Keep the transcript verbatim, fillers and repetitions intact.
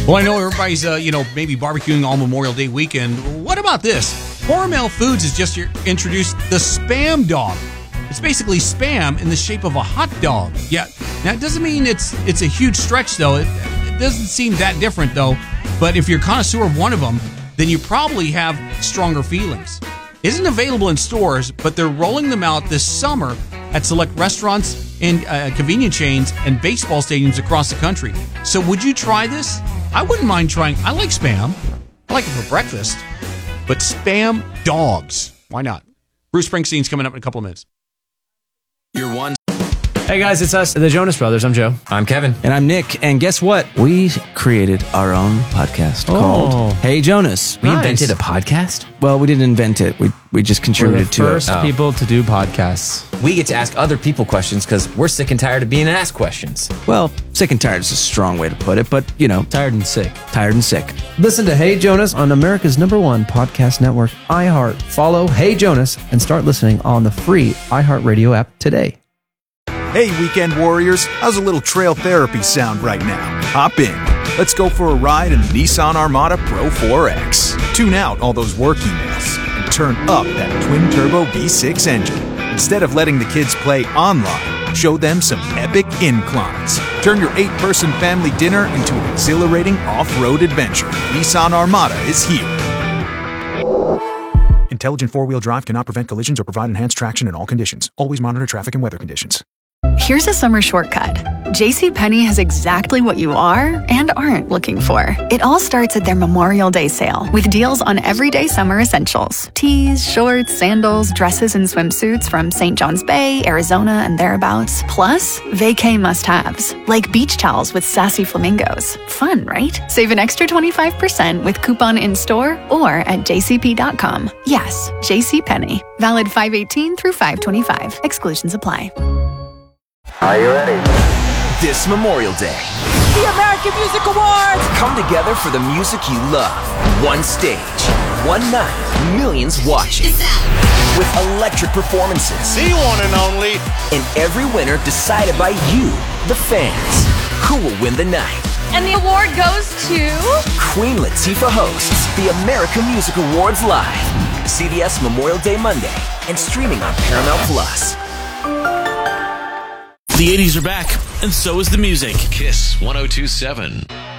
Well, I know everybody's, uh, you know, maybe barbecuing all Memorial Day weekend. What about this? Hormel Foods has just introduced the Spam Dog. It's basically Spam in the shape of a hot dog. Yeah, now it doesn't mean it's it's a huge stretch, though. It, it doesn't seem that different, though. But if you're a connoisseur of one of them, then you probably have stronger feelings. Isn't available in stores, but they're rolling them out this summer at select restaurants and uh, convenience chains and baseball stadiums across the country. So would you try this? I wouldn't mind trying. I like Spam. I like it for breakfast. But Spam Dogs, why not? Bruce Springsteen's coming up in a couple of minutes. You're one. Hey guys, it's us, the Jonas Brothers. I'm Joe. I'm Kevin. And I'm Nick. And guess what? We created our own podcast Oh. called Hey Jonas. We Nice. invented a podcast? Well, we didn't invent it. We we just We're the contributed to first it. Oh. people to do podcasts. We get to ask other people questions because we're sick and tired of being asked questions. Well, sick and tired is a strong way to put it, but, you know, Tired and sick. tired and sick. Listen to Hey Jonas on America's number one podcast network, iHeart. Follow Hey Jonas and start listening on the free iHeartRadio app today. Hey, weekend warriors, how's a little trail therapy sound right now? Hop in. Let's go for a ride in the Nissan Armada Pro four X. Tune out all those work emails and turn up that twin-turbo V six engine. Instead of letting the kids play online, show them some epic inclines. Turn your eight-person family dinner into an exhilarating off-road adventure. Nissan Armada is here. Intelligent four-wheel drive cannot prevent collisions or provide enhanced traction in all conditions. Always monitor traffic and weather conditions. Here's a summer shortcut. JCPenney has exactly what you are and aren't looking for. It all starts at their Memorial Day sale with deals on everyday summer essentials. Tees, shorts, sandals, dresses, and swimsuits from Saint John's Bay, Arizona, and thereabouts. Plus, vacay must-haves, like beach towels with sassy flamingos. Fun, right? Save an extra twenty-five percent with coupon in-store or at j c p dot com. Yes, JCPenney. Valid five eighteen through five twenty-five. Exclusions apply. Are you ready? This Memorial Day, The American Music Awards! come together for the music you love. One stage, one night, millions watching. With electric performances. The one and only. And every winner decided by you, the fans. Who will win the night? And the award goes to... Queen Latifah hosts the American Music Awards live. C B S Memorial Day Monday and streaming on Paramount Plus. The eighties are back, and so is the music. Kiss one oh two point seven.